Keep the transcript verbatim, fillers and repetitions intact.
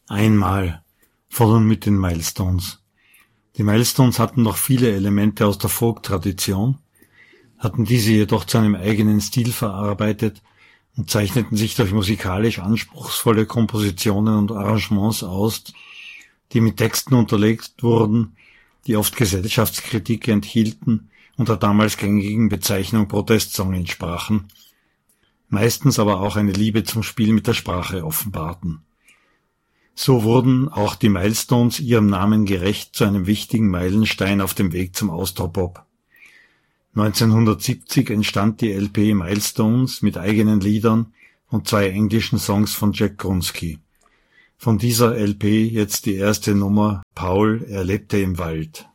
Einmal von und mit den Milestones. Die Milestones hatten noch viele Elemente aus der Folk-Tradition, hatten diese jedoch zu einem eigenen Stil verarbeitet und zeichneten sich durch musikalisch anspruchsvolle Kompositionen und Arrangements aus, die mit Texten unterlegt wurden, die oft Gesellschaftskritik enthielten und der damals gängigen Bezeichnung Protestsong entsprachen, meistens aber auch eine Liebe zum Spiel mit der Sprache offenbarten. So wurden auch die Milestones ihrem Namen gerecht zu einem wichtigen Meilenstein auf dem Weg zum Austropop. neunzehnhundertsiebzig entstand die L P Milestones mit eigenen Liedern und zwei englischen Songs von Jack Grunski. Von dieser L P jetzt die erste Nummer Paul, er lebte im Wald.